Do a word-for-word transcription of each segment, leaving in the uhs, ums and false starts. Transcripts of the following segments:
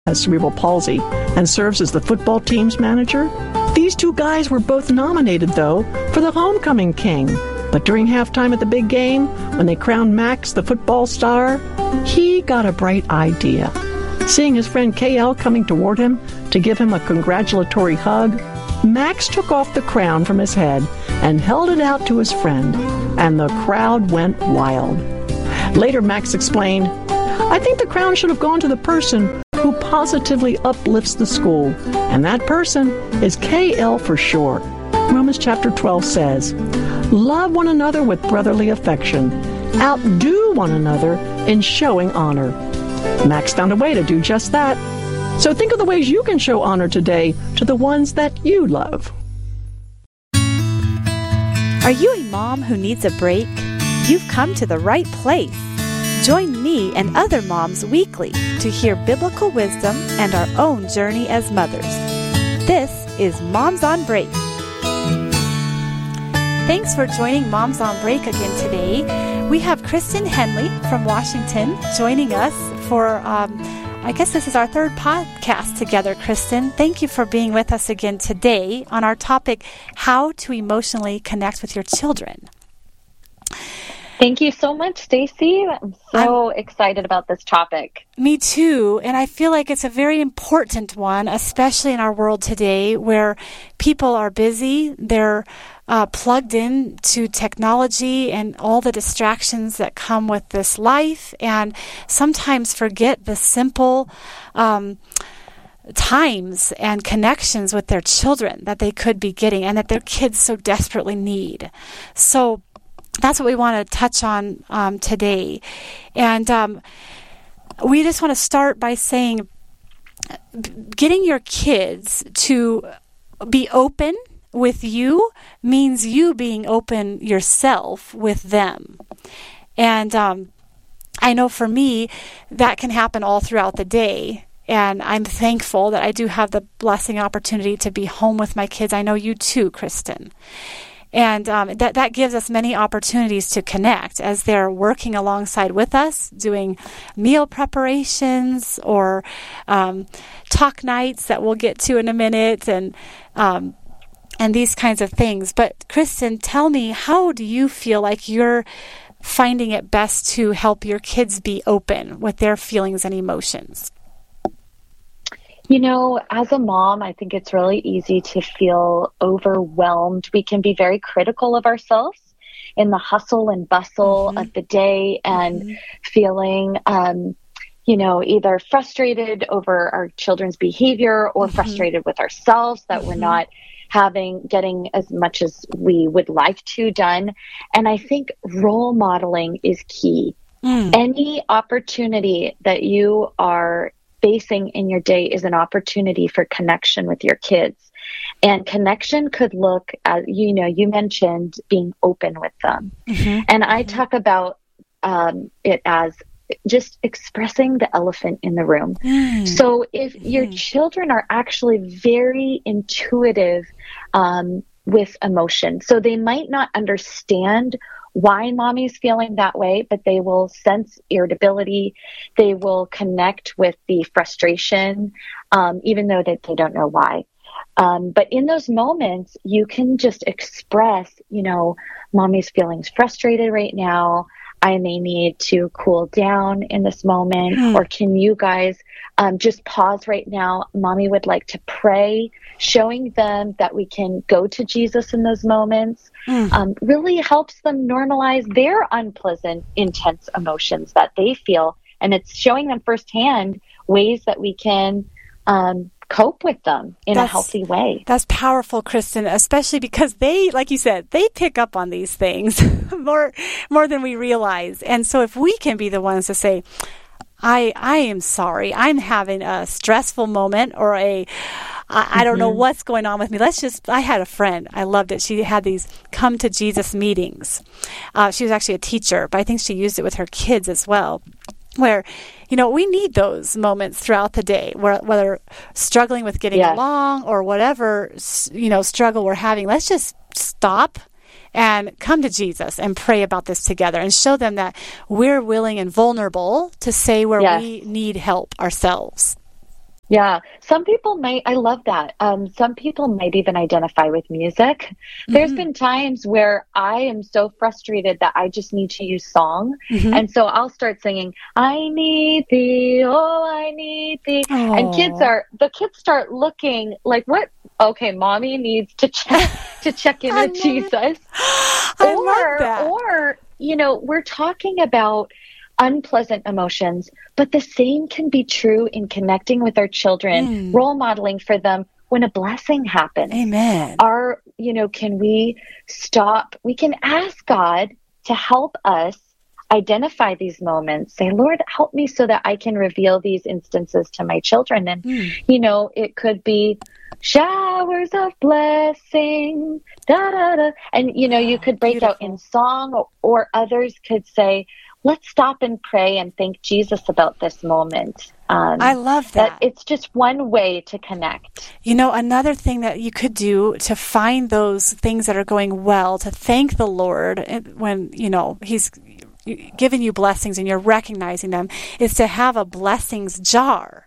has cerebral palsy and serves as the football team's manager. These two guys were both nominated, though, for the Homecoming King. But during halftime at the big game, when they crowned Max the football star, he got a bright idea. Seeing his friend K L coming toward him to give him a congratulatory hug, Max took off the crown from his head and held it out to his friend, and the crowd went wild. Later, Max explained, "I think the crown should have gone to the person who positively uplifts the school, and that person is K L for short." Romans chapter twelve says, "Love one another with brotherly affection. Outdo one another in showing honor." Max found a way to do just that. So think of the ways you can show honor today to the ones that you love. Are you a mom who needs a break? You've come to the right place. Join me and other moms weekly to hear biblical wisdom and our own journey as mothers. This is Moms on Break. Thanks for joining Moms on Break again today. We have Kristen Henley from Washington joining us for, um, I guess this is our third podcast together, Kristen. Thank you for being with us again today on our topic, how to emotionally connect with your children. Thank you so much, Stacy. I'm so I'm, excited about this topic. Me too. And I feel like it's a very important one, especially in our world today where people are busy. They're uh, plugged in to technology and all the distractions that come with this life, and sometimes forget the simple um, times and connections with their children that they could be getting and that their kids so desperately need. So that's what we want to touch on um, today. And um, we just want to start by saying getting your kids to be open with you means you being open yourself with them. And um, I know for me, that can happen all throughout the day. And I'm thankful that I do have the blessing opportunity to be home with my kids. I know you too, Kristen. And um, that, that gives us many opportunities to connect as they're working alongside with us, doing meal preparations or um, talk nights that we'll get to in a minute, and um, and these kinds of things. But Kristen, tell me, how do you feel like you're finding it best to help your kids be open with their feelings and emotions? You know, as a mom, I think it's really easy to feel overwhelmed. We can be very critical of ourselves in the hustle and bustle mm-hmm. of the day, and mm-hmm. feeling, um, you know, either frustrated over our children's behavior or mm-hmm. frustrated with ourselves that mm-hmm. we're not having, getting as much as we would like to done. And I think role modeling is key. Mm. Any opportunity that you are facing in your day is an opportunity for connection with your kids. And connection could look at, you know, you mentioned being open with them. Mm-hmm. And I mm-hmm. talk about um, it as just expressing the elephant in the room. Mm. So if mm. your children are actually very intuitive um, with emotion, so they might not understand why mommy's feeling that way, but they will sense irritability. They will connect with the frustration, um, even though that they don't know why. Um, but in those moments, you can just express, you know, mommy's feeling frustrated right now. I may need to cool down in this moment, mm. or can you guys um, just pause right now? Mommy would like to pray, showing them that we can go to Jesus in those moments, mm. um, really helps them normalize their unpleasant, intense emotions that they feel. And it's showing them firsthand ways that we can um, cope with them in that's, a healthy way. That's powerful, Kristen, especially because they, like you said, they pick up on these things more more than we realize. And so if we can be the ones to say, I I am sorry, I'm having a stressful moment, or a I, I don't mm-hmm. know what's going on with me. Let's just, I had a friend, I loved it. She had these come to Jesus meetings. Uh, she was actually a teacher, but I think she used it with her kids as well, where, you know, we need those moments throughout the day, where, whether struggling with getting yes. along or whatever, you know, struggle we're having. Let's just stop and come to Jesus and pray about this together and show them that we're willing and vulnerable to say where yes. we need help ourselves. Yeah, some people might, I love that. Um, some people might even identify with music. Mm-hmm. There's been times where I am so frustrated that I just need to use song. Mm-hmm. And so I'll start singing, I need thee, oh, I need thee. Aww. And kids are, the kids start looking like, what? Okay, mommy needs to check, to check in with Jesus. I or, love that. Or, you know, we're talking about unpleasant emotions, but the same can be true in connecting with our children, mm. role modeling for them when a blessing happens. Amen. Our, you know, can we stop? We can ask God to help us identify these moments. Say, Lord, help me so that I can reveal these instances to my children. And, mm. you know, it could be showers of blessing, da da da. And, you know, you could break Beautiful. Out in song, or, or others could say, let's stop and pray and thank Jesus about this moment. Um, I love that. that. It's just one way to connect. You know, another thing that you could do to find those things that are going well, to thank the Lord when, you know, He's given you blessings and you're recognizing them, is to have a blessings jar.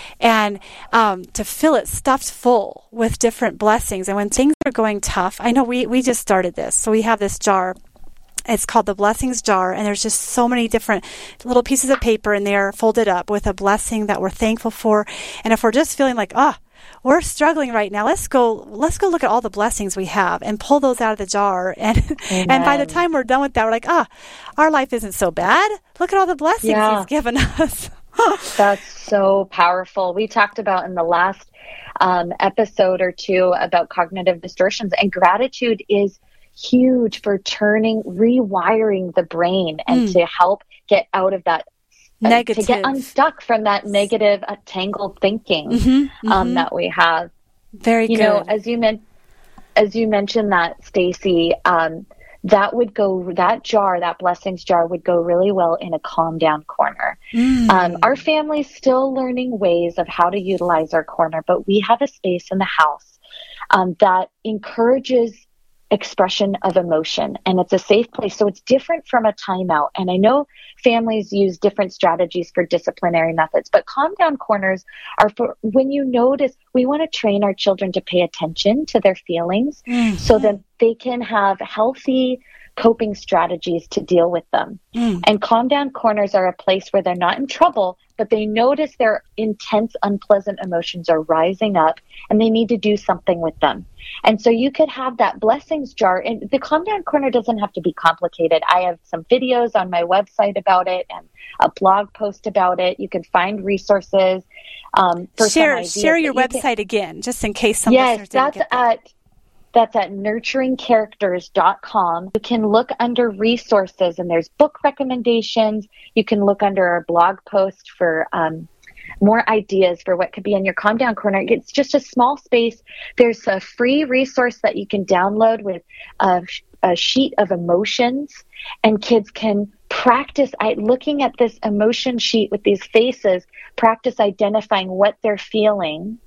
And um, to fill it stuffed full with different blessings. And when things are going tough, I know we, we just started this. So we have this jar. It's called the Blessings Jar, and there's just so many different little pieces of paper in there folded up with a blessing that we're thankful for. And if we're just feeling like, ah, oh, we're struggling right now, let's go let's go look at all the blessings we have and pull those out of the jar. And Amen. And by the time we're done with that, we're like, ah, our life isn't so bad. Look at all the blessings yeah. He's given us. That's so powerful. We talked about in the last um, episode or two about cognitive distortions, and gratitude is huge for turning, rewiring the brain and mm. to help get out of that, uh, negative, to get unstuck from that negative, uh, tangled thinking mm-hmm, mm-hmm. Um, that we have. Very you good. know, as you meant, as you mentioned that, Stacy, um, that would go, that jar, that blessings jar would go really well in a calm down corner. Mm. Um, our family's still learning ways of how to utilize our corner, but we have a space in the house um, that encourages expression of emotion, and it's a safe place. So it's different from a timeout. And I know families use different strategies for disciplinary methods, but calm down corners are for when you notice. We want to train our children to pay attention to their feelings mm-hmm. so that they can have healthy coping strategies to deal with them. Mm. And calm down corners are a place where they're not in trouble, but they notice their intense, unpleasant emotions are rising up and they need to do something with them. And so you could have that blessings jar. And the calm down corner doesn't have to be complicated. I have some videos on my website about it and a blog post about it. You can find resources. Um, for share share your you website can, again, just in case some yes, listeners didn't get that. At, That's at nurturing characters dot com. You can look under resources, and there's book recommendations. You can look under our blog post for um, more ideas for what could be in your calm down corner. It's just a small space. There's a free resource that you can download with a, a sheet of emotions, and kids can practice I, looking at this emotion sheet with these faces, practice identifying what they're feeling,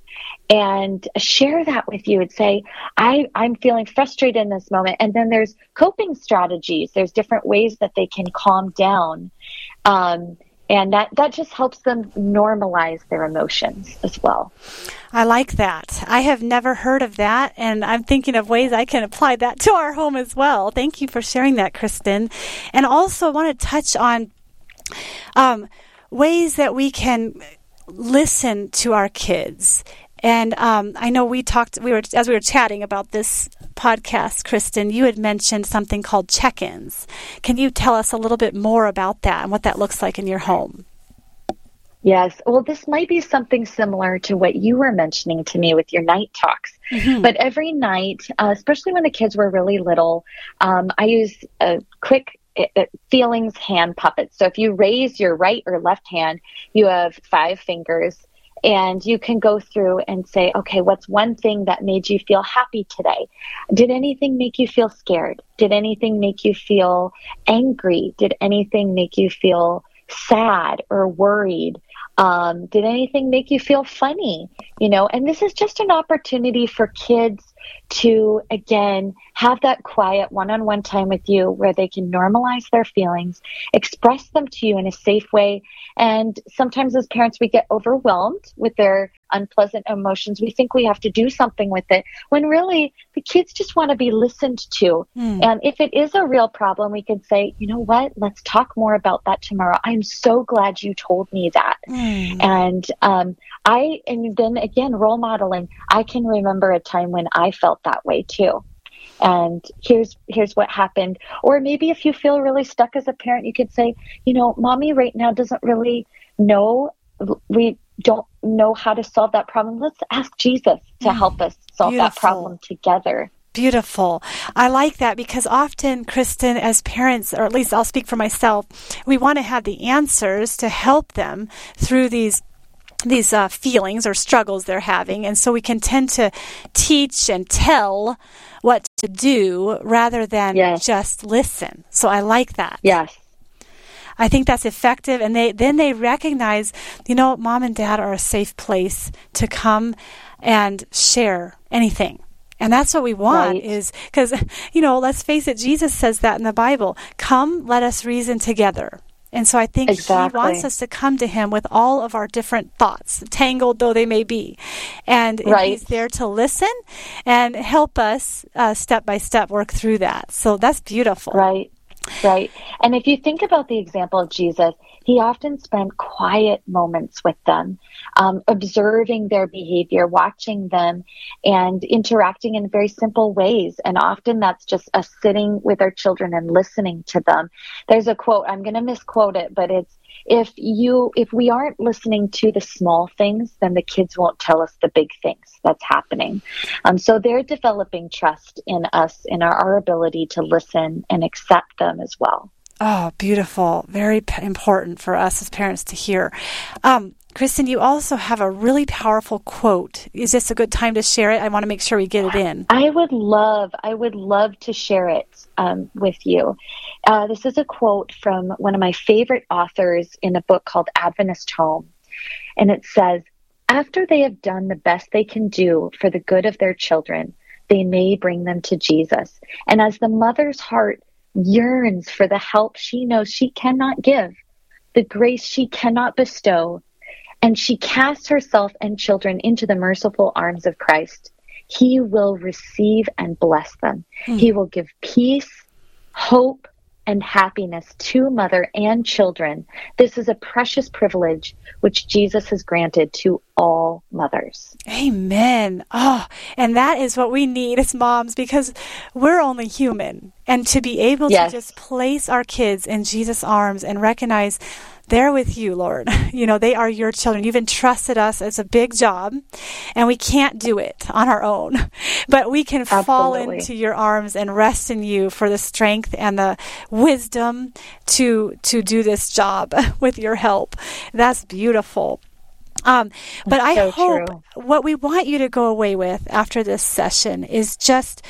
and share that with you and say, I, I'm feeling frustrated in this moment. And then there's coping strategies. There's different ways that they can calm down. Um, and that, that just helps them normalize their emotions as well. I like that. I have never heard of that, and I'm thinking of ways I can apply that to our home as well. Thank you for sharing that, Kristen. And also I want to touch on um, ways that we can listen to our kids. And um, I know we talked, we were as we were chatting about this podcast, Kristen, you had mentioned something called check-ins. Can you tell us a little bit more about that and what that looks like in your home? Yes. Well, this might be something similar to what you were mentioning to me with your night talks. Mm-hmm. But every night, uh, especially when the kids were really little, um, I use a quick uh, feelings hand puppet. So if you raise your right or left hand, you have five fingers. And you can go through and say, okay, what's one thing that made you feel happy today? Did anything make you feel scared? Did anything make you feel angry? Did anything make you feel sad or worried? Um, did anything make you feel funny? You know, and this is just an opportunity for kids to, again, have that quiet one-on-one time with you where they can normalize their feelings, express them to you in a safe way. And sometimes as parents, we get overwhelmed with their unpleasant emotions. We think we have to do something with it when really the kids just want to be listened to. Mm. And if it is a real problem, we could say, you know what, let's talk more about that tomorrow. I'm so glad you told me that. Mm. And um, I, and then again, role modeling, I can remember a time when I felt that way too. And here's here's what happened. Or maybe if you feel really stuck as a parent, you could say, you know, mommy right now doesn't really know, we don't know how to solve that problem. Let's ask Jesus to mm, help us solve beautiful. that problem together. Beautiful. I like that because often, Kristen, as parents, or at least I'll speak for myself, we want to have the answers to help them through these these uh, feelings or struggles they're having. And so we can tend to teach and tell what to do rather than yes. just listen. So I like that. Yes. I think that's effective. And they then they recognize, you know, mom and dad are a safe place to come and share anything. And that's what we want right. is because, you know, let's face it, Jesus says that in the Bible. Come, let us reason together. And so I think exactly. he wants us to come to him with all of our different thoughts, tangled though they may be. And right. he's there to listen and help us uh, step by step work through that. So that's beautiful. Right, right. And if you think about the example of Jesus, he often spent quiet moments with them, um, observing their behavior, watching them, and interacting in very simple ways. And often that's just us sitting with our children and listening to them. There's a quote, I'm going to misquote it, but it's, if you, if we aren't listening to the small things, then the kids won't tell us the big things that's happening. Um, so they're developing trust in us, in our, our ability to listen and accept them as well. Oh, beautiful. Very p- important for us as parents to hear. Um, Kristen, you also have a really powerful quote. Is this a good time to share it? I want to make sure we get it in. I would love, I would love to share it um, with you. Uh, this is a quote from one of my favorite authors in a book called Adventist Home. And it says, after they have done the best they can do for the good of their children, they may bring them to Jesus. And as the mother's heart yearns for the help she knows she cannot give, the grace she cannot bestow, and she casts herself and children into the merciful arms of Christ, he will receive and bless them. Mm. He will give peace, hope, and happiness to mother and children. This is a precious privilege which Jesus has granted to all mothers. Amen. Oh, and that is what we need as moms because we're only human. And to be able yes. to just place our kids in Jesus' arms and recognize they're with you, Lord. You know, they are your children. You've entrusted us as a big job, and we can't do it on our own. But we can Absolutely. fall into your arms and rest in you for the strength and the wisdom to to do this job with your help. That's beautiful. Um, but That's I so hope true. What we want you to go away with after this session is just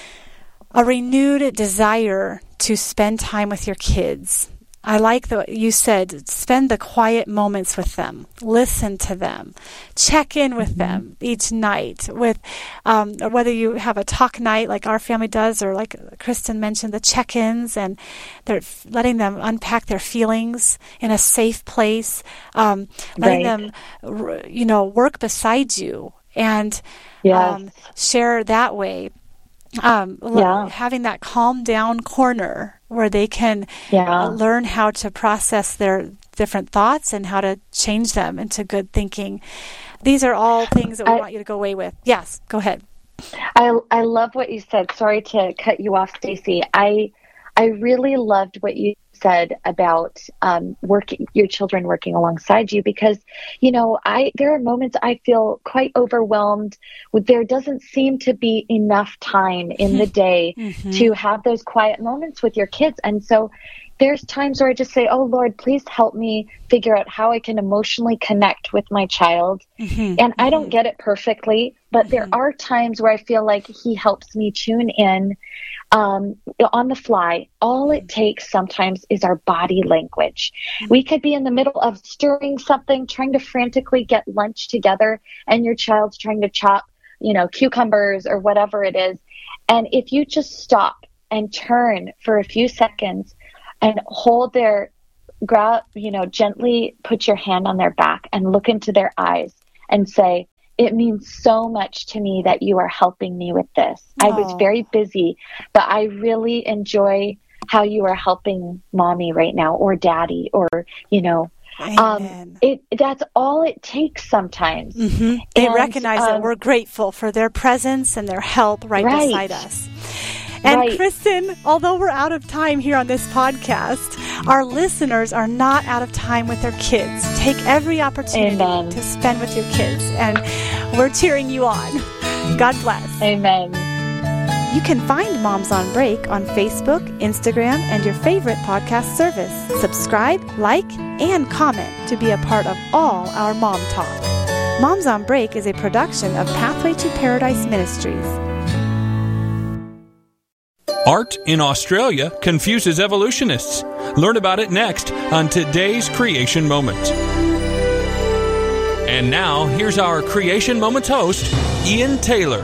a renewed desire to spend time with your kids. I like what you said, spend the quiet moments with them, listen to them, check in with mm-hmm. them each night, with um, whether you have a talk night like our family does, or like Kristen mentioned, the check-ins, and they're letting them unpack their feelings in a safe place, um, letting right. them, you know, work beside you and yes. um, share that way. Um, yeah. Having that calm down corner where they can yeah. uh, learn how to process their different thoughts and how to change them into good thinking. These are all things that we I, want you to go away with. Yes, go ahead. I I love what you said. Sorry to cut you off, Stacy. I I really loved what you said about um, working your children working alongside you, because you know I there are moments I feel quite overwhelmed. There doesn't seem to be enough time in the day mm-hmm. to have those quiet moments with your kids, and so there's times where I just say, oh Lord, please help me figure out how I can emotionally connect with my child. Mm-hmm. And I don't get it perfectly, but mm-hmm. there are times where I feel like he helps me tune in um, on the fly. All it takes sometimes is our body language. Mm-hmm. We could be in the middle of stirring something, trying to frantically get lunch together, and your child's trying to chop you know, cucumbers or whatever it is. And if you just stop and turn for a few seconds and hold their, grab, you know, gently put your hand on their back and look into their eyes and say, it means so much to me that you are helping me with this. Aww. I was very busy, but I really enjoy how you are helping mommy right now, or daddy, or, you know, um, it, that's all it takes sometimes. Mm-hmm. They and, recognize um, that we're grateful for their presence and their help right, right. beside us. And right. Kristen, although we're out of time here on this podcast, our listeners are not out of time with their kids. Take every opportunity Amen. to spend with your kids, and we're cheering you on. God bless. Amen. You can find Moms on Break on Facebook, Instagram, and your favorite podcast service. Subscribe, like, and comment to be a part of all our Mom Talk. Moms on Break is a production of Pathway to Paradise Ministries. Art in Australia confuses evolutionists. Learn about it next on today's Creation Moment. And now, here's our Creation Moments host, Ian Taylor.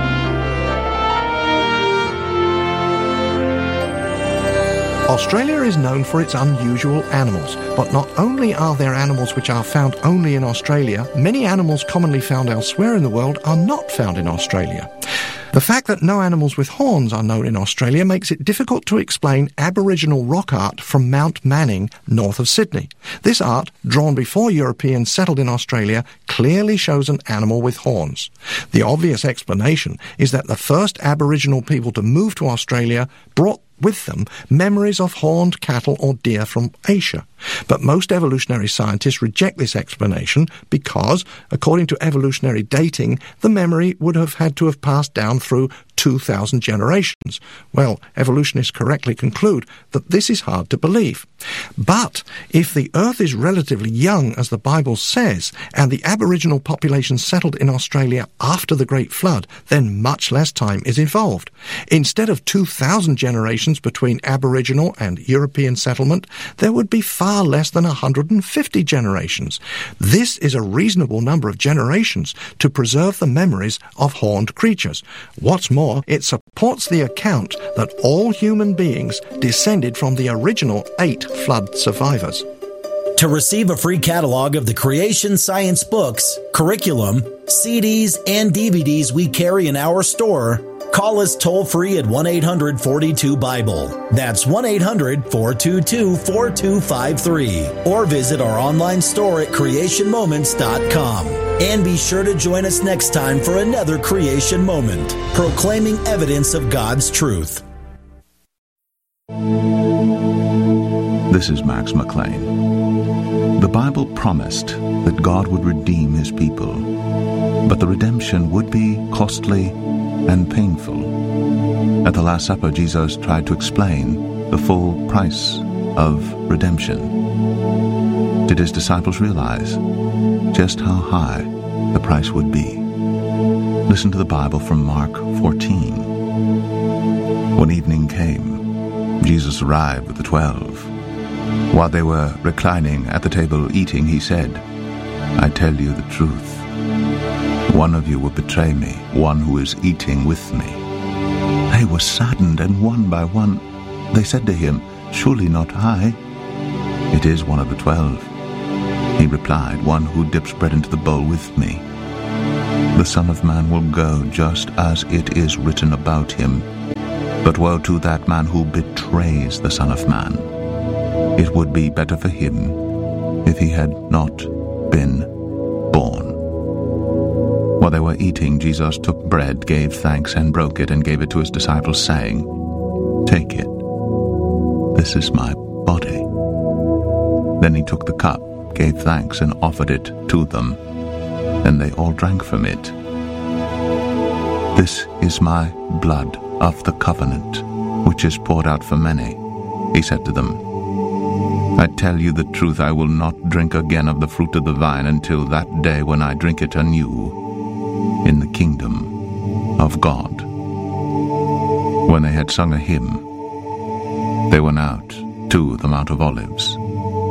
Australia is known for its unusual animals, but not only are there animals which are found only in Australia, many animals commonly found elsewhere in the world are not found in Australia. The fact that no animals with horns are known in Australia makes it difficult to explain Aboriginal rock art from Mount Manning, north of Sydney. This art, drawn before Europeans settled in Australia, clearly shows an animal with horns. The obvious explanation is that the first Aboriginal people to move to Australia brought with them memories of horned cattle or deer from Asia. But most evolutionary scientists reject this explanation because, according to evolutionary dating, the memory would have had to have passed down through two thousand generations. Well, evolutionists correctly conclude that this is hard to believe. But if the Earth is relatively young, as the Bible says, and the Aboriginal population settled in Australia after the Great Flood, then much less time is involved. Instead of two thousand generations between Aboriginal and European settlement, there would be far less than one hundred fifty generations. This is a reasonable number of generations to preserve the memories of horned creatures. What's more, it supports the account that all human beings descended from the original eight flood survivors. To receive a free catalog of the Creation Science books, curriculum, C Ds, and D V Ds we carry in our store, call us toll-free at one eight hundred four two Bible. That's one eight hundred four two two four two five three. Or visit our online store at creation moments dot com. And be sure to join us next time for another Creation Moment, proclaiming evidence of God's truth. This is Max McLean. The Bible promised that God would redeem his people, but the redemption would be costly and painful. At the Last Supper, Jesus tried to explain the full price of redemption. Did his disciples realize just how high the price would be? Listen to the Bible from Mark fourteen. When evening came, Jesus arrived with the twelve. While they were reclining at the table eating, he said, I tell you the truth. One of you will betray me, one who is eating with me. They were saddened, and one by one they said to him, Surely not I. It is one of the twelve. He replied, One who dips bread into the bowl with me. The Son of Man will go just as it is written about him. But woe to that man who betrays the Son of Man. It would be better for him if he had not been born. While they were eating, Jesus took bread, gave thanks, and broke it, and gave it to his disciples, saying, Take it. This is my body. Then he took the cup, gave thanks, and offered it to them, and they all drank from it. This is my blood of the covenant, which is poured out for many, he said to them. I tell you the truth, I will not drink again of the fruit of the vine until that day when I drink it anew in the kingdom of God. When they had sung a hymn, they went out to the Mount of Olives.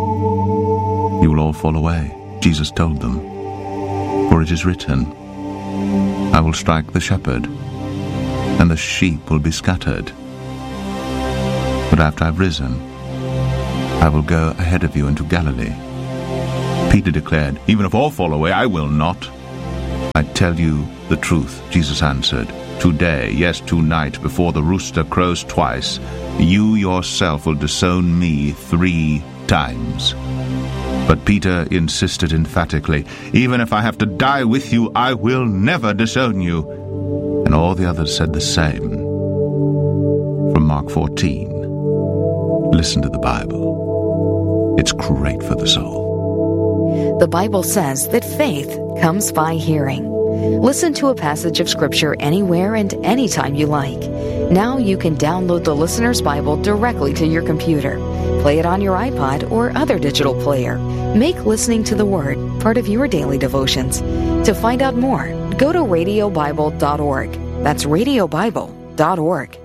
You will all fall away, Jesus told them, for it is written, I will strike the shepherd, and the sheep will be scattered. But after I've risen, I will go ahead of you into Galilee." Peter declared, "Even if all fall away, I will not." "I tell you the truth," Jesus answered. "Today, yes, tonight, before the rooster crows twice, you yourself will disown me three times." But Peter insisted emphatically, "Even if I have to die with you, I will never disown you." And all the others said the same. From Mark fourteen. Listen to the Bible. It's great for the soul. The Bible says that faith comes by hearing. Listen to a passage of Scripture anywhere and anytime you like. Now you can download the Listener's Bible directly to your computer. Play it on your iPod or other digital player. Make listening to the Word part of your daily devotions. To find out more, go to radio bible dot org. That's radio bible dot org.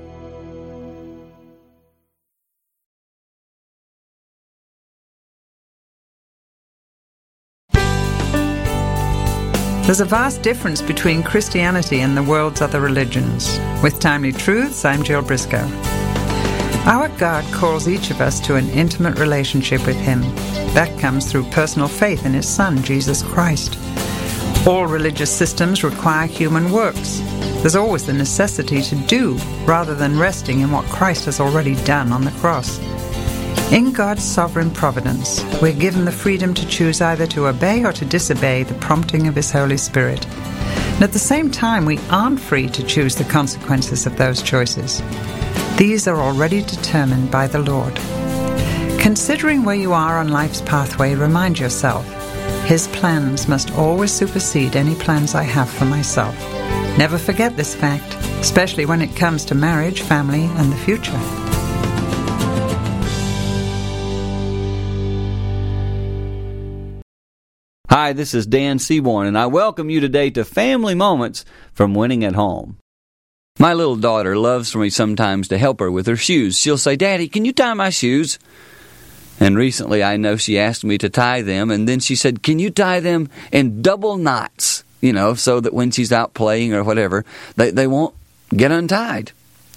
There's a vast difference between Christianity and the world's other religions. With Timely Truths, I'm Jill Briscoe. Our God calls each of us to an intimate relationship with Him. That comes through personal faith in His Son, Jesus Christ. All religious systems require human works. There's always the necessity to do, rather than resting in what Christ has already done on the cross. In God's sovereign providence, we're given the freedom to choose either to obey or to disobey the prompting of His Holy Spirit. And at the same time, we aren't free to choose the consequences of those choices. These are already determined by the Lord. Considering where you are on life's pathway, remind yourself, His plans must always supersede any plans I have for myself. Never forget this fact, especially when it comes to marriage, family, and the future. Hi, this is Dan Seaborn, and I welcome you today to Family Moments from Winning at Home. My little daughter loves for me sometimes to help her with her shoes. She'll say, "Daddy, can you tie my shoes?" And recently I know she asked me to tie them, and then she said, "Can you tie them in double knots?" You know, so that when she's out playing or whatever, they, they won't get untied.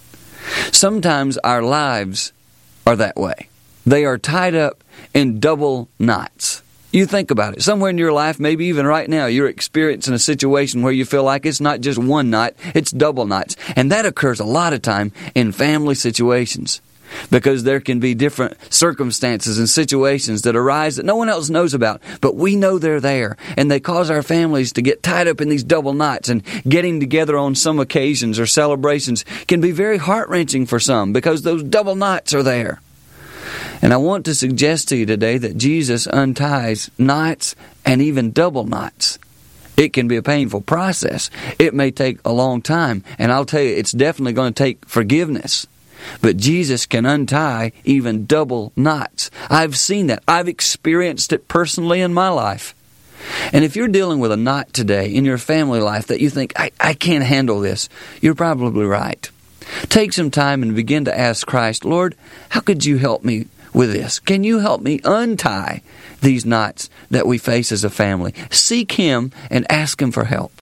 Sometimes our lives are that way. They are tied up in double knots. You think about it. Somewhere in your life, maybe even right now, you're experiencing a situation where you feel like it's not just one knot, it's double knots. And that occurs a lot of time in family situations, because there can be different circumstances and situations that arise that no one else knows about, but we know they're there, and they cause our families to get tied up in these double knots. And getting together on some occasions or celebrations can be very heart-wrenching for some, because those double knots are there. And I want to suggest to you today that Jesus unties knots and even double knots. It can be a painful process. It may take a long time, and I'll tell you, it's definitely going to take forgiveness. But Jesus can untie even double knots. I've seen that. I've experienced it personally in my life. And if you're dealing with a knot today in your family life that you think, I, I can't handle this, you're probably right. Take some time and begin to ask Christ, "Lord, how could you help me with this? Can you help me untie these knots that we face as a family?" Seek Him and ask Him for help.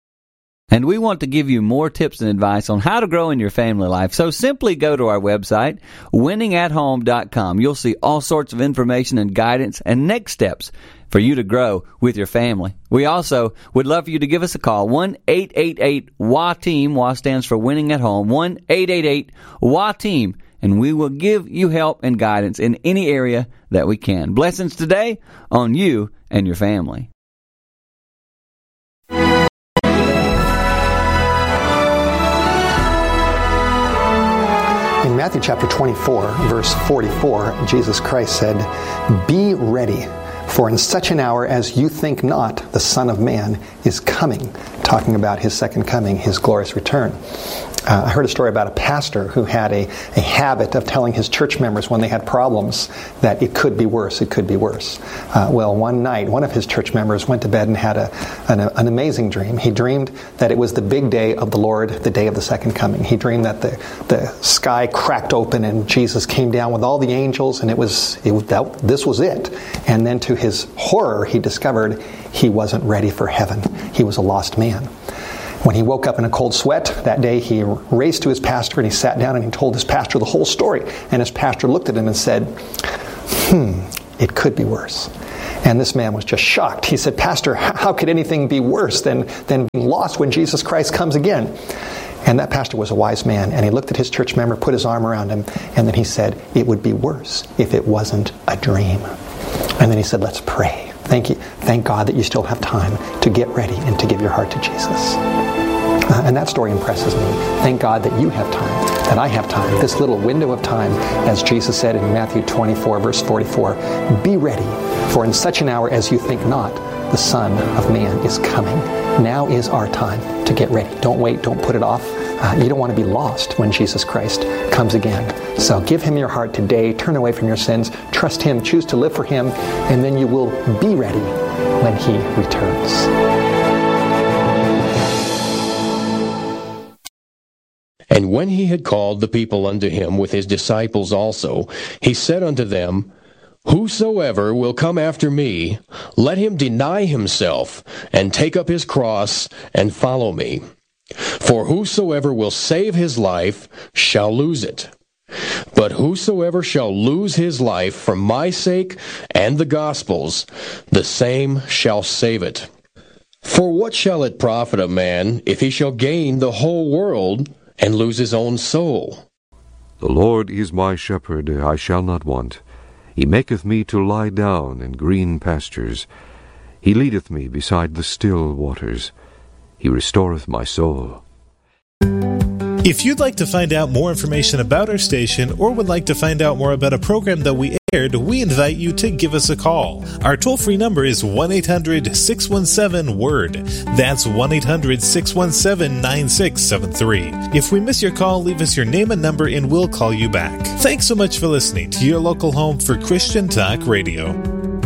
And we want to give you more tips and advice on how to grow in your family life. So simply go to our website, winning at home dot com. You'll see all sorts of information and guidance and next steps for you to grow with your family. We also would love for you to give us a call, one eight eight eight W A Team. W A stands for Winning at Home, one eight eight eight W A Team. And we will give you help and guidance in any area that we can. Blessings today on you and your family. In Matthew chapter twenty-four, verse forty-four, Jesus Christ said, "Be ready, for in such an hour as you think not, the Son of Man is coming," talking about His second coming, His glorious return. Uh, I heard a story about a pastor who had a, a habit of telling his church members when they had problems that it could be worse, it could be worse. Uh, well, one night, one of his church members went to bed and had a, an, an amazing dream. He dreamed that it was the big day of the Lord, the day of the second coming. He dreamed that the, the sky cracked open and Jesus came down with all the angels, and it was, it was that, this was it. And then to his horror, he discovered he wasn't ready for heaven. He was a lost man. When he woke up in a cold sweat that day, he raced to his pastor and he sat down and he told his pastor the whole story. And his pastor looked at him and said, hmm, it could be worse. And this man was just shocked. He said, Pastor, how could anything be worse than, than being lost when Jesus Christ comes again? And that pastor was a wise man, and he looked at his church member, put his arm around him, and then he said, it would be worse if it wasn't a dream. And then he said, let's pray. Thank you. Thank God that you still have time to get ready and to give your heart to Jesus. Uh, and that story impresses me. Thank God that you have time, that I have time, this little window of time, as Jesus said in Matthew twenty-four, verse forty-four, be ready, for in such an hour as you think not, the Son of Man is coming. Now is our time to get ready. Don't wait, don't put it off. Uh, you don't want to be lost when Jesus Christ comes again. So give Him your heart today, turn away from your sins, trust Him, choose to live for Him, and then you will be ready when He returns. And when he had called the people unto him with his disciples also, he said unto them, Whosoever will come after me, let him deny himself, and take up his cross, and follow me. For whosoever will save his life shall lose it. But whosoever shall lose his life for my sake and the gospel's, the same shall save it. For what shall it profit a man if he shall gain the whole world, and lose his own soul? The Lord is my shepherd, I shall not want. He maketh me to lie down in green pastures. He leadeth me beside the still waters. He restoreth my soul. If you'd like to find out more information about our station or would like to find out more about a program that we aired, we invite you to give us a call. Our toll-free number is one eight hundred six one seven word. That's one eight hundred six one seven nine six seven three. If we miss your call, leave us your name and number and we'll call you back. Thanks so much for listening to your local home for Christian Talk Radio.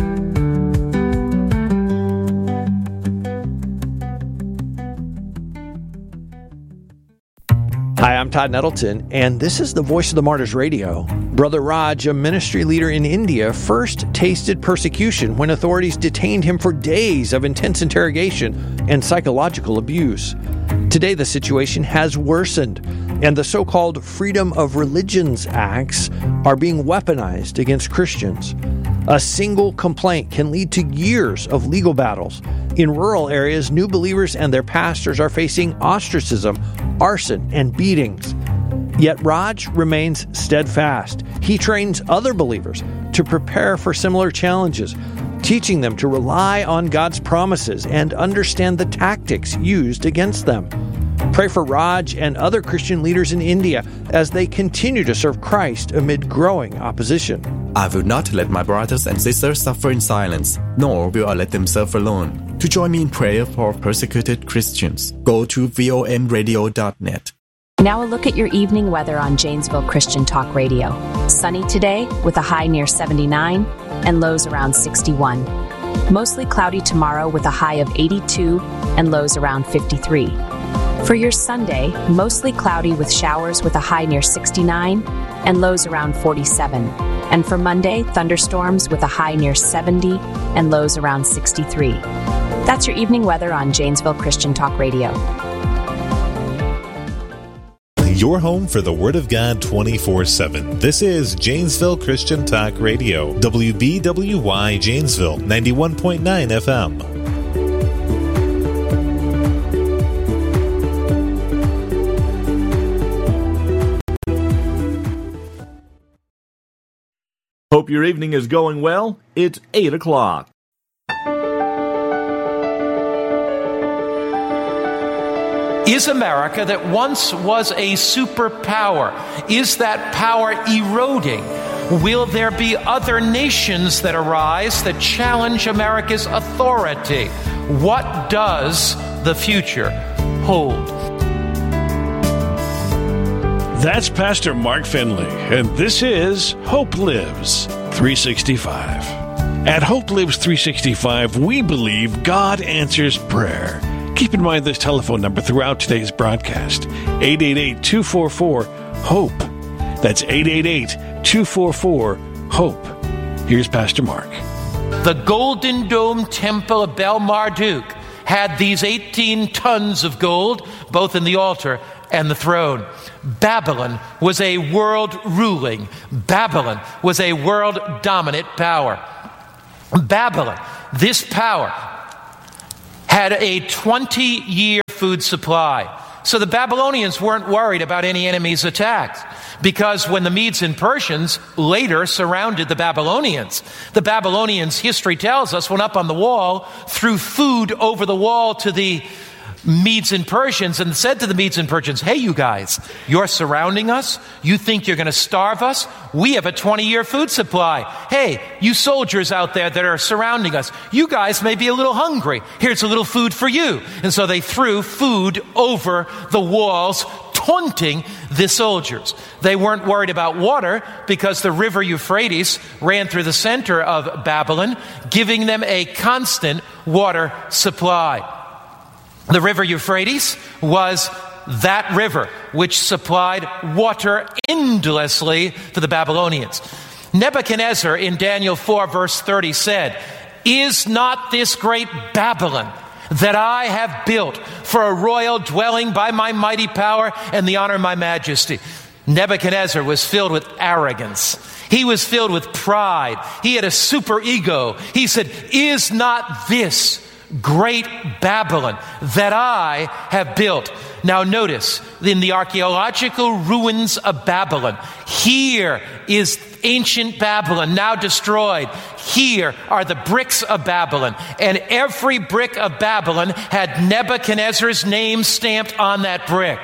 Hi, I'm Todd Nettleton, and this is the Voice of the Martyrs Radio. Brother Raj, a ministry leader in India, first tasted persecution when authorities detained him for days of intense interrogation and psychological abuse. Today, the situation has worsened, and the so-called Freedom of Religions Acts are being weaponized against Christians. A single complaint can lead to years of legal battles. In rural areas, new believers and their pastors are facing ostracism, arson, and beatings. Yet Raj remains steadfast. He trains other believers to prepare for similar challenges, teaching them to rely on God's promises and understand the tactics used against them. Pray for Raj and other Christian leaders in India as they continue to serve Christ amid growing opposition. I will not let my brothers and sisters suffer in silence, nor will I let them suffer alone. To join me in prayer for persecuted Christians, go to V O M radio dot net. Now a look at your evening weather on Janesville Christian Talk Radio. Sunny today with a high near seventy-nine and lows around sixty-one. Mostly cloudy tomorrow with a high of eighty-two and lows around fifty-three. For your Sunday, mostly cloudy with showers with a high near sixty-nine and lows around forty-seven. And for Monday, thunderstorms with a high near seventy and lows around sixty-three. That's your evening weather on Janesville Christian Talk Radio. Your home for the Word of God twenty-four seven. This is Janesville Christian Talk Radio. W B W Y Janesville, ninety-one point nine F M. Hope your evening is going well. It's eight o'clock. Is America, that once was a superpower, is that power eroding? Will there be other nations that arise that challenge America's authority? What does the future hold? That's Pastor Mark Finley, and this is Hope Lives three sixty-five. At Hope Lives three sixty-five, we believe God answers prayer. Keep in mind this telephone number throughout today's broadcast, eight eight eight, two four four, HOPE. That's eight eight eight, two four four, HOPE. Here's Pastor Mark. The Golden Dome Temple of Bel Marduk had these eighteen tons of gold, both in the altar and the throne. Babylon was a world ruling. Babylon was a world dominant power. Babylon, this power, had a twenty-year food supply. So the Babylonians weren't worried about any enemy's attacks, because when the Medes and Persians later surrounded the Babylonians, the Babylonians, history tells us, went up on the wall, threw food over the wall to the Medes and Persians and said to the Medes and Persians, hey, you guys, you're surrounding us? You think you're going to starve us? We have a twenty-year food supply. Hey, you soldiers out there that are surrounding us, you guys may be a little hungry. Here's a little food for you. And so they threw food over the walls, taunting the soldiers. They weren't worried about water because the river Euphrates ran through the center of Babylon, giving them a constant water supply. The river Euphrates was that river which supplied water endlessly for the Babylonians. Nebuchadnezzar in Daniel four verse thirty said, is not this great Babylon that I have built for a royal dwelling by my mighty power and the honor of my majesty? Nebuchadnezzar was filled with arrogance. He was filled with pride. He had a super ego. He said, is not this great Babylon that I have built? Now notice, in the archaeological ruins of Babylon, here is ancient Babylon, now destroyed. Here are the bricks of Babylon, and every brick of Babylon had Nebuchadnezzar's name stamped on that brick.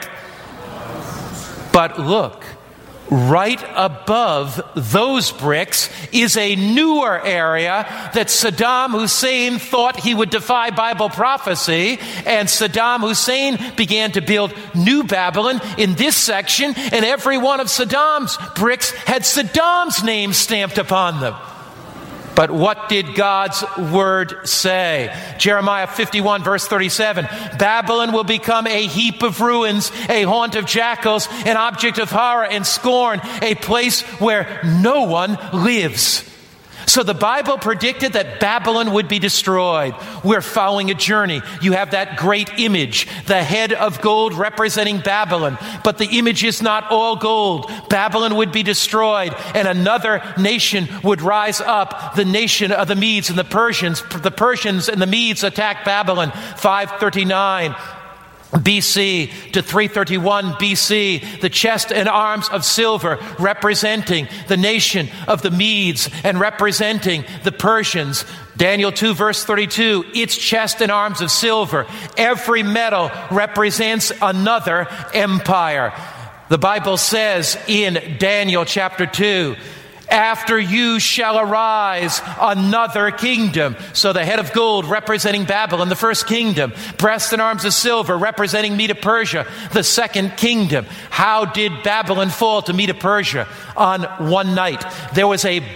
But look, right above those bricks is a newer area that Saddam Hussein thought he would defy Bible prophecy, and Saddam Hussein began to build New Babylon in this section, and every one of Saddam's bricks had Saddam's name stamped upon them. But what did God's word say? Jeremiah fifty-one verse thirty-seven, Babylon will become a heap of ruins, a haunt of jackals, an object of horror and scorn, a place where no one lives. So the Bible predicted that Babylon would be destroyed. We're following a journey. You have that great image, the head of gold representing Babylon. But the image is not all gold. Babylon would be destroyed, and another nation would rise up, the nation of the Medes and the Persians. The Persians and the Medes attacked Babylon, five thirty-nine B C to three thirty-one B C, the chest and arms of silver representing the nation of the Medes and representing the Persians. Daniel two verse thirty-two, its chest and arms of silver. Every metal represents another empire. The Bible says in Daniel chapter two, after you shall arise another kingdom. So the head of gold representing Babylon, the first kingdom. Breast and arms of silver representing Medo-Persia, the second kingdom. How did Babylon fall to Medo-Persia? On one night, there was a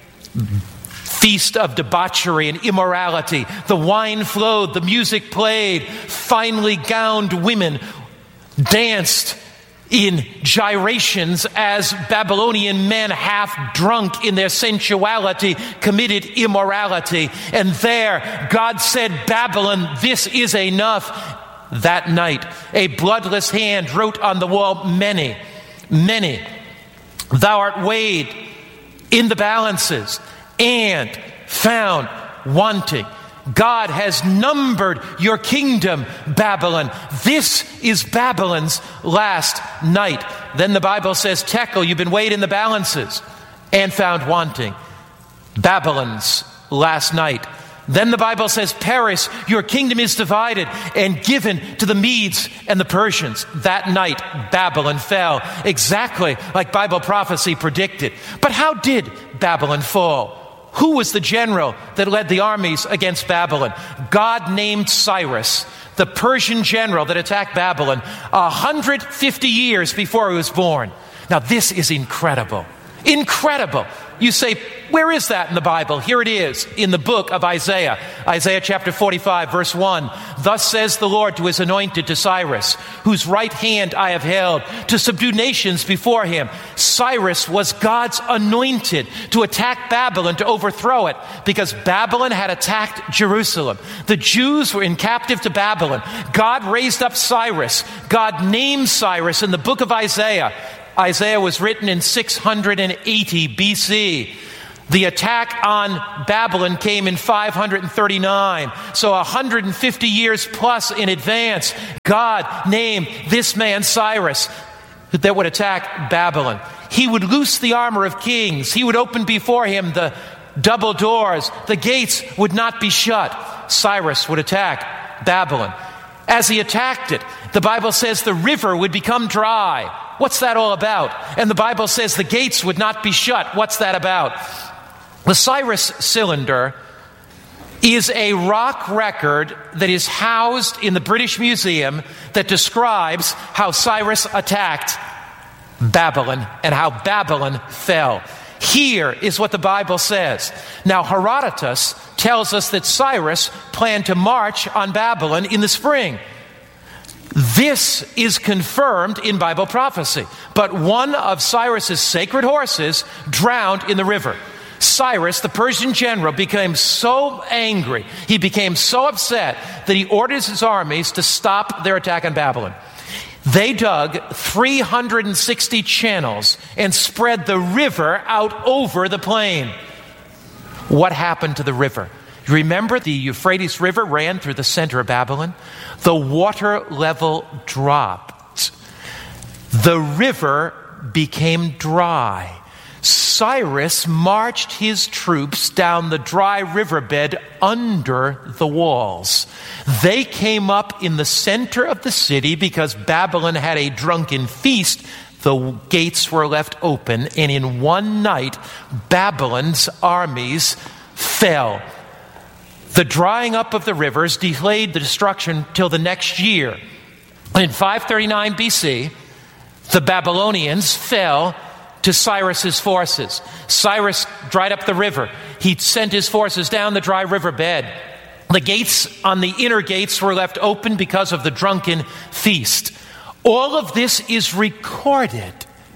feast of debauchery and immorality. The wine flowed, the music played, finely gowned women danced in gyrations as Babylonian men, half drunk in their sensuality, committed immorality. And there, God said, Babylon, this is enough. That night, a bloodless hand wrote on the wall, many, many. Thou art weighed in the balances and found wanting. God has numbered your kingdom, Babylon. This is Babylon's last night. Then the Bible says, Tekel, you've been weighed in the balances and found wanting. Babylon's last night. Then the Bible says, Paris, your kingdom is divided and given to the Medes and the Persians. That night, Babylon fell, exactly like Bible prophecy predicted. But how did Babylon fall? Who was the general that led the armies against Babylon? God named Cyrus. the Persian general that attacked Babylon one hundred fifty years before he was born. Now, this is incredible. Incredible. You say, where is that in the Bible? Here it is in the book of Isaiah. Isaiah chapter forty-five, verse one. Thus says the Lord to his anointed, to Cyrus, whose right hand I have held, to subdue nations before him. Cyrus was God's anointed to attack Babylon, to overthrow it, because Babylon had attacked Jerusalem. The Jews were in captive to Babylon. God raised up Cyrus. God named Cyrus in the book of Isaiah. Isaiah was written in six hundred eighty B C. The attack on Babylon came in five hundred thirty-nine. So one hundred fifty years plus in advance, God named this man Cyrus that would attack Babylon. He would loose the armor of kings. He would open before him the double doors. The gates would not be shut. Cyrus would attack Babylon. As he attacked it, the Bible says the river would become dry. What's that all about? And the Bible says the gates would not be shut. What's that about? The Cyrus cylinder is a rock record that is housed in the British Museum that describes how Cyrus attacked Babylon and how Babylon fell. Here is what the Bible says. Now, Herodotus tells us that Cyrus planned to march on Babylon in the spring. This is confirmed in Bible prophecy. But one of Cyrus's sacred horses drowned in the river. Cyrus, the Persian general, became so angry, he became so upset that he orders his armies to stop their attack on Babylon. They dug three hundred sixty channels and spread the river out over the plain. What happened to the river? You remember the Euphrates River ran through the center of Babylon? The water level dropped. The river became dry. Cyrus marched his troops down the dry riverbed under the walls. They came up in the center of the city because Babylon had a drunken feast. The gates were left open, and in one night, Babylon's armies fell. The drying up of the rivers delayed the destruction till the next year. In five thirty-nine B C, the Babylonians fell to Cyrus's forces. Cyrus dried up the river. He sent his forces down the dry riverbed. The gates on the inner gates were left open because of the drunken feast. All of this is recorded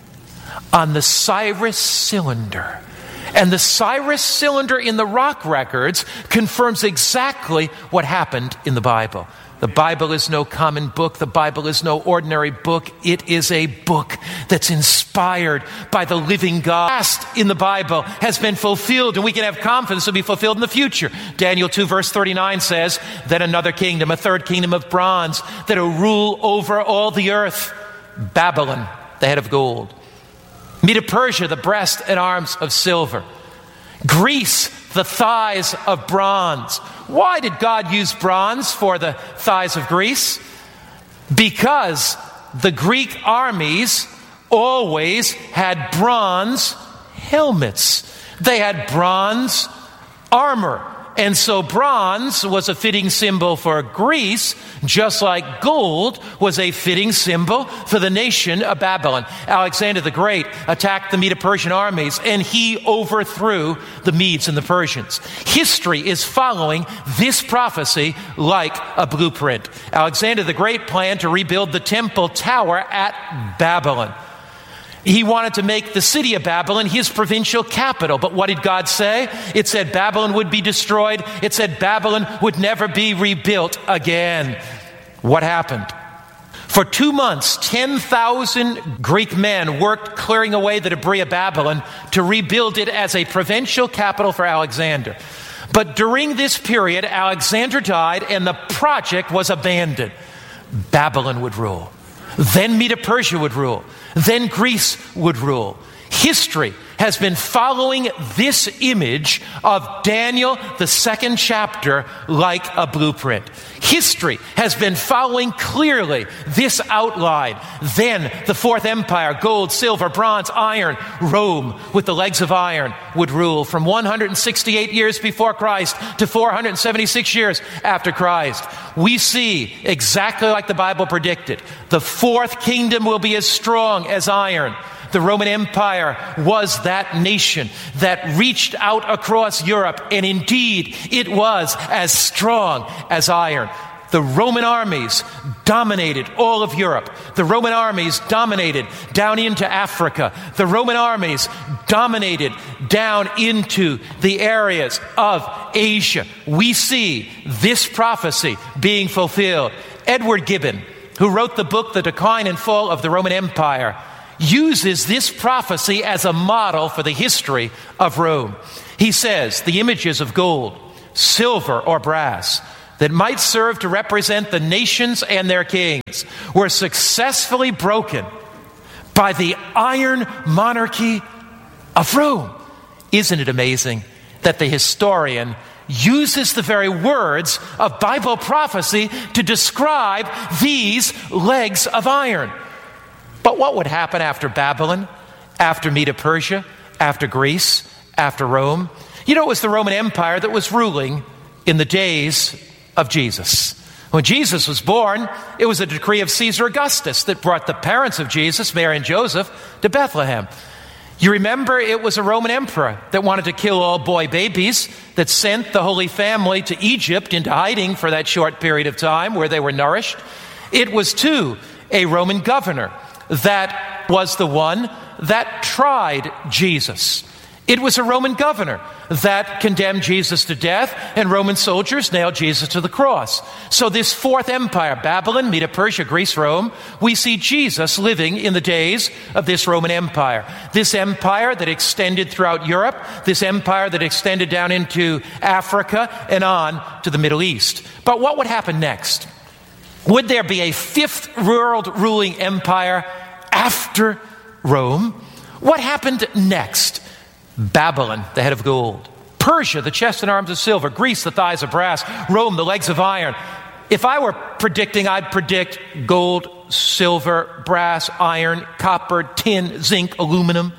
on the Cyrus cylinder. And the Cyrus cylinder in the rock records confirms exactly what happened in the Bible. The Bible is no common book. The Bible is no ordinary book. It is a book that's inspired by the living God. The past in the Bible has been fulfilled, and we can have confidence it'll be fulfilled in the future. Daniel two verse thirty-nine says, "Then another kingdom, a third kingdom of bronze, that'll rule over all the earth. Babylon, the head of gold. Medo-Persia, the breast and arms of silver. Greece, the thighs of bronze." Why did God use bronze for the thighs of Greece? Because the Greek armies always had bronze helmets. They had bronze armor. And so bronze was a fitting symbol for Greece, just like gold was a fitting symbol for the nation of Babylon. Alexander the Great attacked the Medo-Persian armies, and he overthrew the Medes and the Persians. History is following this prophecy like a blueprint. Alexander the Great planned to rebuild the temple tower at Babylon. He wanted to make the city of Babylon his provincial capital. But what did God say? It said Babylon would be destroyed. It said Babylon would never be rebuilt again. What happened? For two months, ten thousand Greek men worked clearing away the debris of Babylon to rebuild it as a provincial capital for Alexander. But during this period, Alexander died and the project was abandoned. Babylon would rule. Then Medo-Persia would rule. Then Greece would rule. History has been following this image of Daniel, the second chapter, like a blueprint. History has been following clearly this outline. Then the Fourth Empire, gold, silver, bronze, iron, Rome with the legs of iron would rule from one hundred sixty-eight years before Christ to four hundred seventy-six years after Christ. We see exactly like the Bible predicted. The fourth kingdom will be as strong as iron. The Roman Empire was that nation that reached out across Europe, and indeed it was as strong as iron. The Roman armies dominated all of Europe. The Roman armies dominated down into Africa. The Roman armies dominated down into the areas of Asia. We see this prophecy being fulfilled. Edward Gibbon, who wrote the book The Decline and Fall of the Roman Empire, uses this prophecy as a model for the history of Rome. He says the images of gold, silver, or brass that might serve to represent the nations and their kings were successfully broken by the iron monarchy of Rome. Isn't it amazing that the historian uses the very words of Bible prophecy to describe these legs of iron? But what would happen after Babylon, after Medo-Persia, after Greece, after Rome? You know, it was the Roman Empire that was ruling in the days of Jesus. When Jesus was born, it was a decree of Caesar Augustus that brought the parents of Jesus, Mary and Joseph, to Bethlehem. You remember it was a Roman emperor that wanted to kill all boy babies, that sent the Holy Family to Egypt into hiding for that short period of time where they were nourished. It was, too, a Roman governor that was the one that tried Jesus. It was a Roman governor that condemned Jesus to death, and Roman soldiers nailed Jesus to the cross. So this fourth empire, Babylon, Medo-Persia, Greece, Rome, we see Jesus living in the days of this Roman Empire. This empire that extended throughout Europe, this empire that extended down into Africa and on to the Middle East. But what would happen next? Would there be a fifth world ruling empire after Rome? What happened next? Babylon, the head of gold. Persia, the chest and arms of silver. Greece, the thighs of brass. Rome, the legs of iron. If I were predicting, I'd predict gold, silver, brass, iron, copper, tin, zinc, aluminum.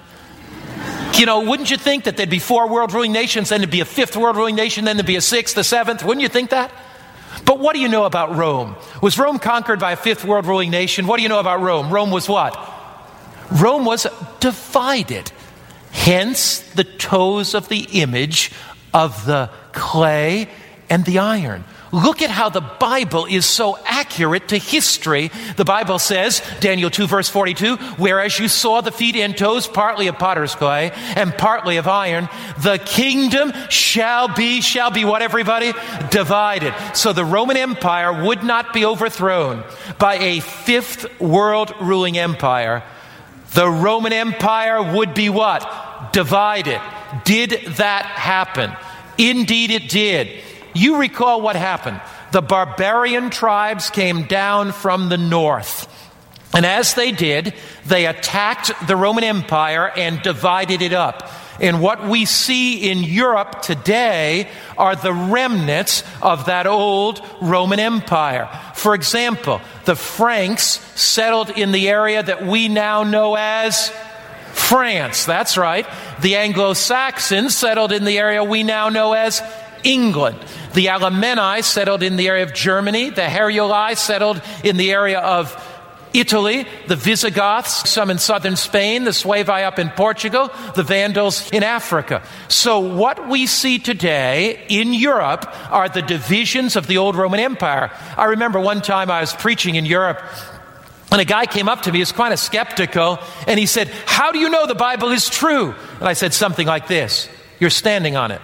You know, wouldn't you think that there'd be four world ruling nations, then there'd be a fifth world ruling nation, then there'd be a sixth, a seventh? Wouldn't you think that? But what do you know about Rome? Was Rome conquered by a fifth world ruling nation? What do you know about Rome? Rome was what? Rome was divided. Hence the toes of the image of the clay and the iron. Look at how the Bible is so accurate to history. The Bible says, Daniel two verse forty-two, whereas you saw the feet and toes partly of potter's clay and partly of iron, the kingdom shall be, shall be what, everybody? Divided. So the Roman Empire would not be overthrown by a fifth world ruling empire. The Roman Empire would be what? Divided. Did that happen? Indeed it did. You recall what happened. The barbarian tribes came down from the north. And as they did, they attacked the Roman Empire and divided it up. And what we see in Europe today are the remnants of that old Roman Empire. For example, the Franks settled in the area that we now know as France. That's right. The Anglo-Saxons settled in the area we now know as England. The Alemanni settled in the area of Germany. The Heruli settled in the area of Italy. The Visigoths, some in southern Spain. The Suevi up in Portugal. The Vandals in Africa. So what we see today in Europe are the divisions of the old Roman Empire. I remember one time I was preaching in Europe, and a guy came up to me, he was kind of skeptical, and he said, "How do you know the Bible is true?" And I said something like this: "You're standing on it."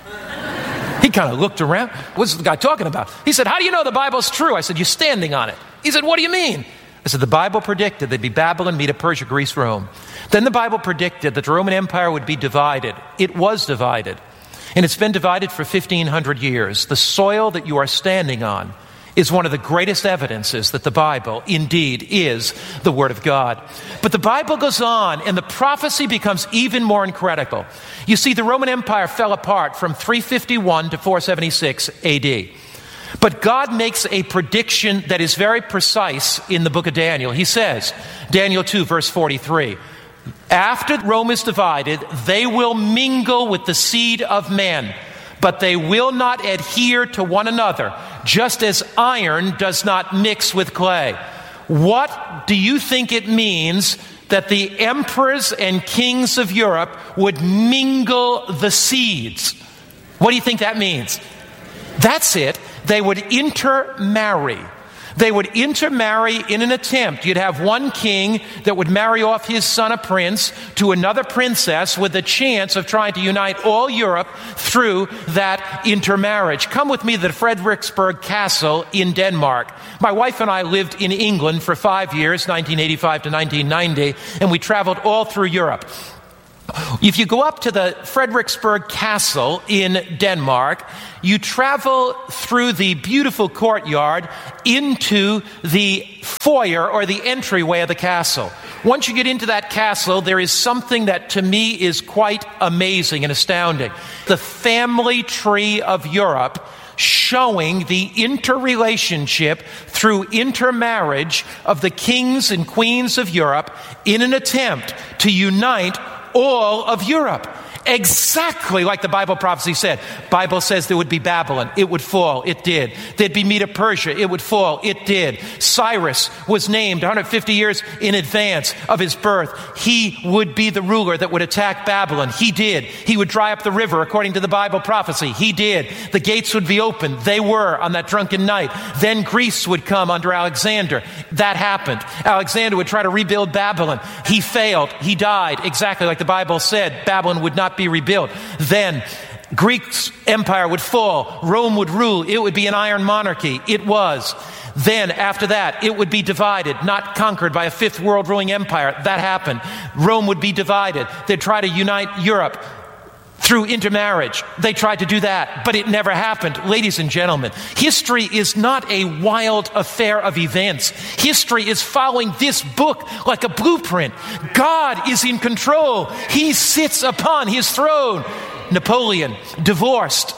He kind of looked around. What's the guy talking about? He said, "How do you know the Bible's true?" I said, "You're standing on it." He said, "What do you mean?" I said, "The Bible predicted there'd be Babylon, Medo-Persia, Greece, Rome. Then the Bible predicted that the Roman Empire would be divided. It was divided. And it's been divided for fifteen hundred years. The soil that you are standing on is one of the greatest evidences that the Bible indeed is the Word of God. But the Bible goes on, and the prophecy becomes even more incredible. You see, the Roman Empire fell apart from three fifty-one to four seventy-six A D. But God makes a prediction that is very precise in the book of Daniel. He says, Daniel two, verse forty-three, after Rome is divided, they will mingle with the seed of men, but they will not adhere to one another, just as iron does not mix with clay. What do you think it means that the emperors and kings of Europe would mingle the seeds? What do you think that means? That's it. They would intermarry. They would intermarry in an attempt. You'd have one king that would marry off his son, a prince, to another princess with the chance of trying to unite all Europe through that intermarriage. Come with me to the Frederiksborg Castle in Denmark. My wife and I lived in England for five years, nineteen eighty-five to nineteen ninety, and we traveled all through Europe. If you go up to the Frederiksborg Castle in Denmark, you travel through the beautiful courtyard into the foyer or the entryway of the castle. Once you get into that castle, there is something that to me is quite amazing and astounding. The family tree of Europe, showing the interrelationship through intermarriage of the kings and queens of Europe in an attempt to unite all of Europe. Exactly like the Bible prophecy said. Bible says there would be Babylon. It would fall. It did. There'd be Medo-Persia. It would fall. It did. Cyrus was named one hundred fifty years in advance of his birth. He would be the ruler that would attack Babylon. He did. He would dry up the river according to the Bible prophecy. He did. The gates would be opened. They were on that drunken night. Then Greece would come under Alexander. That happened. Alexander would try to rebuild Babylon. He failed. He died. Exactly like the Bible said. Babylon would not be rebuilt. Then Greek's empire would fall. Rome would rule. It would be an iron monarchy. It was. Then after that, it would be divided, not conquered by a fifth world ruling empire. That happened. Rome would be divided. They'd try to unite Europe through intermarriage. They tried to do that, but it never happened. Ladies and gentlemen, history is not a wild affair of events. History is following this book like a blueprint. God is in control. He sits upon his throne. Napoleon divorced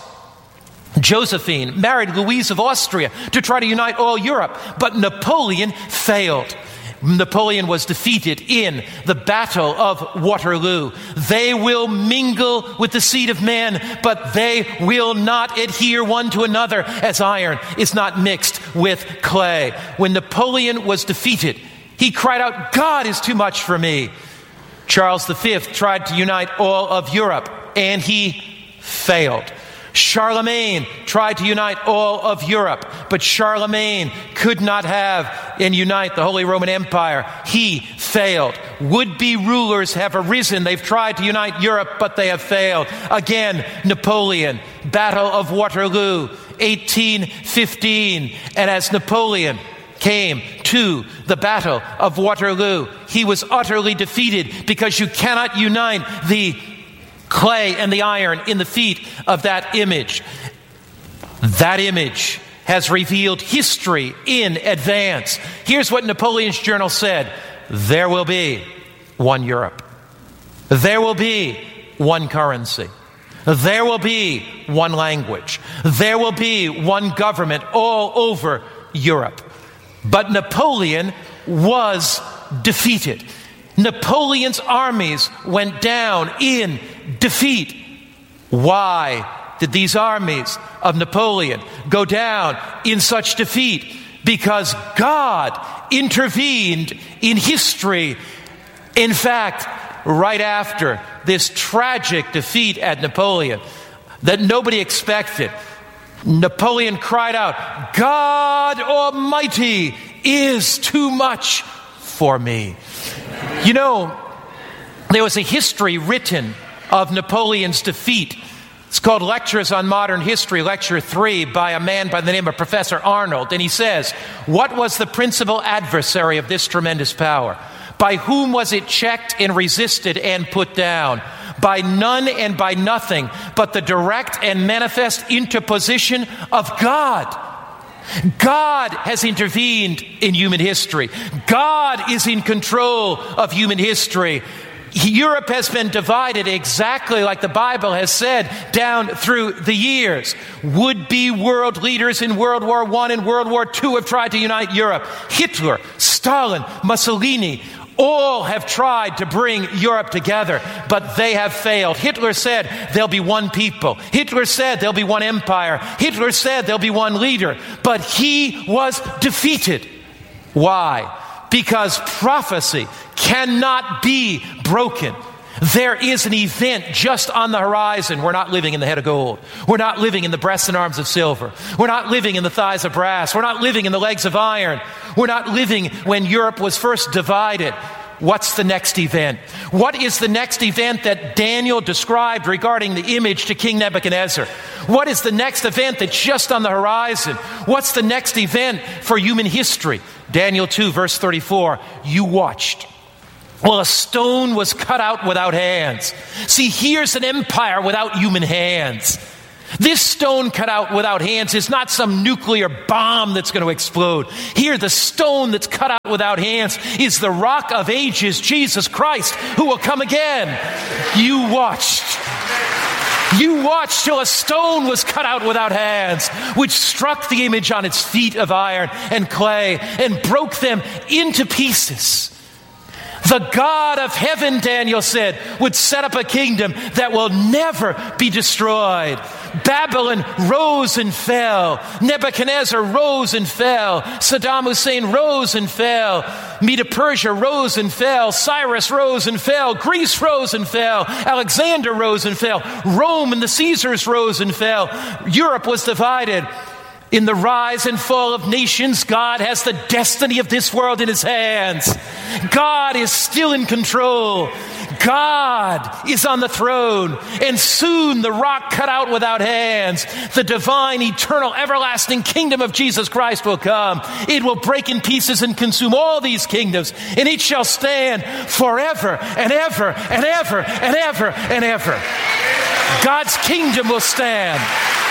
Josephine, married Louise of Austria to try to unite all Europe, but Napoleon failed. Napoleon was defeated in the Battle of Waterloo. They will mingle with the seed of man, but they will not adhere one to another as iron is not mixed with clay. When Napoleon was defeated, he cried out, God is too much for me. Charles the Fifth tried to unite all of Europe, and he failed. Charlemagne tried to unite all of Europe, but Charlemagne could not have and unite the Holy Roman Empire. He failed. Would-be rulers have arisen. They've tried to unite Europe, but they have failed. Again, Napoleon, Battle of Waterloo, eighteen fifteen. And as Napoleon came to the Battle of Waterloo, he was utterly defeated because you cannot unite the clay and the iron in the feet of that image. That image has revealed history in advance. Here's what Napoleon's journal said. There will be one Europe. There will be one currency. There will be one language. There will be one government all over Europe. But Napoleon was defeated. Napoleon's armies went down in defeat. Why did these armies of Napoleon go down in such defeat? Because God intervened in history. In fact, right after this tragic defeat at Napoleon that nobody expected, Napoleon cried out, God Almighty is too much for me. You know, there was a history written of Napoleon's defeat. It's called Lectures on Modern History, Lecture three, by a man by the name of Professor Arnold. And he says, what was the principal adversary of this tremendous power? By whom was it checked and resisted and put down? By none and by nothing, but the direct and manifest interposition of God. God has intervened in human history. God is in control of human history. Europe has been divided exactly like the Bible has said down through the years. Would-be world leaders in World War One and World War Two have tried to unite Europe. Hitler, Stalin, Mussolini, all have tried to bring Europe together, but they have failed. Hitler said there'll be one people. Hitler said there'll be one empire. Hitler said there'll be one leader, but he was defeated. Why? Because prophecy cannot be broken. There is an event just on the horizon. We're not living in the head of gold. We're not living in the breasts and arms of silver. We're not living in the thighs of brass. We're not living in the legs of iron. We're not living when Europe was first divided. What's the next event? What is the next event that Daniel described regarding the image to King Nebuchadnezzar? What is the next event that's just on the horizon? What's the next event for human history? Daniel two, verse thirty-four, you watched. Well, a stone was cut out without hands. See, here's an empire without human hands. This stone cut out without hands is not some nuclear bomb that's going to explode. Here, the stone that's cut out without hands is the Rock of Ages, Jesus Christ, who will come again. You watched. You watched till a stone was cut out without hands, which struck the image on its feet of iron and clay and broke them into pieces. The God of heaven, Daniel said, would set up a kingdom that will never be destroyed. Babylon rose and fell. Nebuchadnezzar rose and fell. Saddam Hussein rose and fell. Medo-Persia rose and fell. Cyrus rose and fell. Greece rose and fell. Alexander rose and fell. Rome and the Caesars rose and fell. Europe was divided. In the rise and fall of nations, God has the destiny of this world in his hands. God is still in control. God is on the throne. And soon the rock cut out without hands, the divine, eternal, everlasting kingdom of Jesus Christ will come. It will break in pieces and consume all these kingdoms. And it shall stand forever and ever and ever and ever and ever. God's kingdom will stand.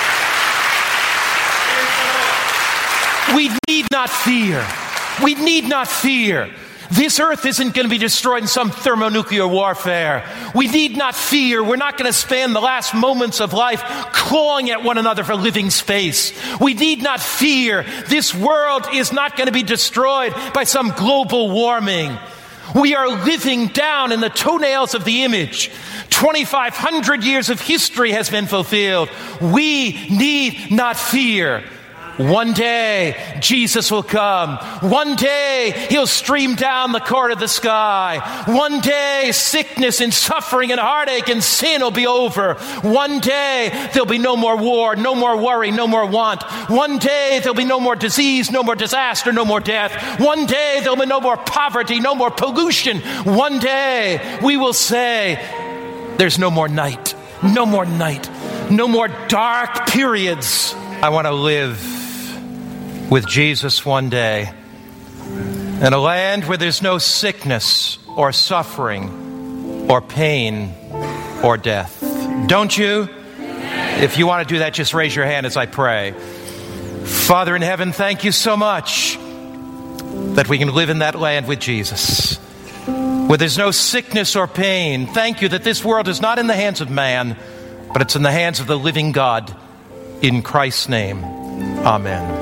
We need not fear. We need not fear. This earth isn't going to be destroyed in some thermonuclear warfare. We need not fear. We're not going to spend the last moments of life clawing at one another for living space. We need not fear. This world is not going to be destroyed by some global warming. We are living down in the toenails of the image. twenty-five hundred years of history has been fulfilled. We need not fear. One day, Jesus will come. One day, he'll stream down the court of the sky. One day, sickness and suffering and heartache and sin will be over. One day, there'll be no more war, no more worry, no more want. One day, there'll be no more disease, no more disaster, no more death. One day, there'll be no more poverty, no more pollution. One day, we will say, there's no more night, no more night, no more dark periods. I want to live with Jesus one day in a land where there's no sickness or suffering or pain or death. Don't you? If you want to do that, just raise your hand as I pray. Father in heaven, thank you so much that we can live in that land with Jesus, where there's no sickness or pain. Thank you that this world is not in the hands of man, but it's in the hands of the living God. In Christ's name, amen.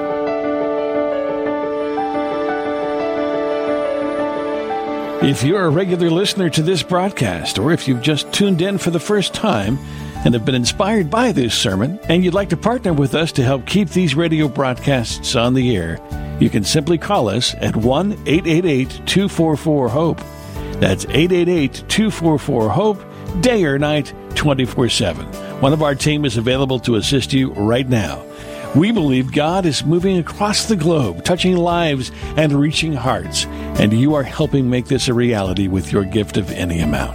If you're a regular listener to this broadcast, or if you've just tuned in for the first time and have been inspired by this sermon, and you'd like to partner with us to help keep these radio broadcasts on the air, you can simply call us at one eight eight eight, two four four, HOPE. That's eight eight eight, two four four, HOPE, day or night, twenty-four seven. One of our team is available to assist you right now. We believe God is moving across the globe, touching lives and reaching hearts, and you are helping make this a reality with your gift of any amount.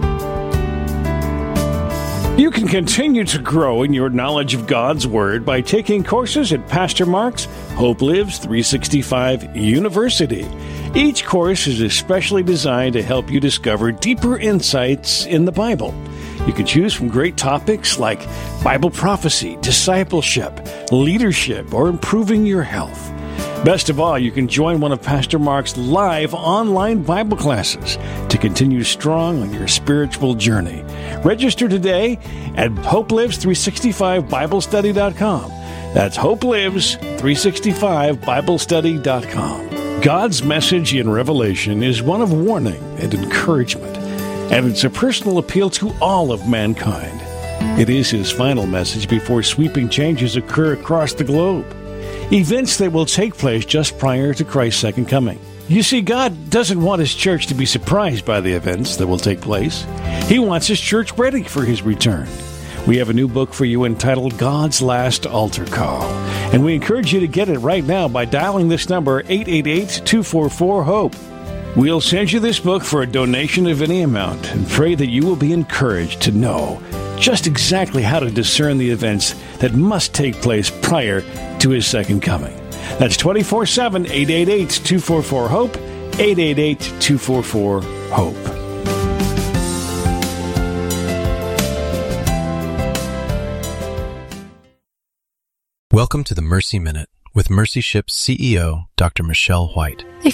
You can continue to grow in your knowledge of God's Word by taking courses at Pastor Mark's Hope Lives three sixty-five University. Each course is especially designed to help you discover deeper insights in the Bible. You can choose from great topics like Bible prophecy, discipleship, leadership, or improving your health. Best of all, you can join one of Pastor Mark's live online Bible classes to continue strong on your spiritual journey. Register today at hope lives three sixty-five bible study dot com. That's hope lives three sixty-five bible study dot com. God's message in Revelation is one of warning and encouragement, and it's a personal appeal to all of mankind. It is his final message before sweeping changes occur across the globe, events that will take place just prior to Christ's second coming. You see, God doesn't want his church to be surprised by the events that will take place. He wants his church ready for his return. We have a new book for you entitled God's Last Altar Call, and we encourage you to get it right now by dialing this number, eight eight eight, two four four, HOPE. We'll send you this book for a donation of any amount and pray that you will be encouraged to know just exactly how to discern the events that must take place prior to his second coming. That's twenty-four seven, eight eight eight, two four four, HOPE, eight eight eight, two four four, HOPE. Welcome to the Mercy Minute with Mercy Ship's C E O, Doctor Michelle White. I